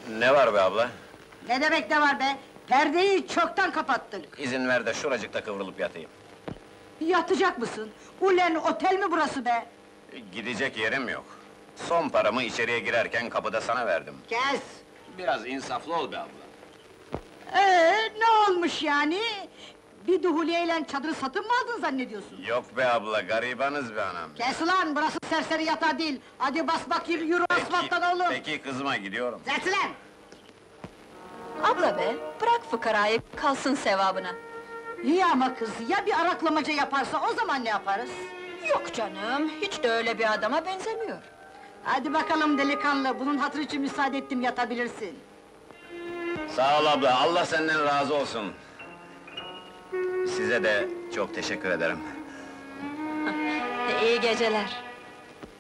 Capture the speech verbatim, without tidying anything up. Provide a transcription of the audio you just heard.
Ne var be abla? Ne demek ne var be? Perdeyi çoktan kapattık. İzin ver de şuracıkta kıvrılıp yatayım. Yatacak mısın? Ulen otel mi burası be? Gidecek yerim yok. Son paramı içeriye girerken kapıda sana verdim. Kes! Biraz insaflı ol be abla. Ee, ne olmuş yani? Bir duhuliyeyle çadırı satın mı aldın zannediyorsun? Yok be abla, garibanız be anam. Kes ulan, burası serseri yatağı değil! Hadi bas bakayım, yürü asfalttan oğlum! Peki kızma, gidiyorum. Zert ulan! Abla be, bırak fıkarayı, kalsın sevabına. İyi ama kız, ya bir araklamaca yaparsa, o zaman ne yaparız? Yok canım, hiç de öyle bir adama benzemiyor. Hadi bakalım delikanlı, bunun hatırı için müsaade ettim, yatabilirsin. Sağ ol abla, Allah senden razı olsun. Size de çok teşekkür ederim. İyi geceler.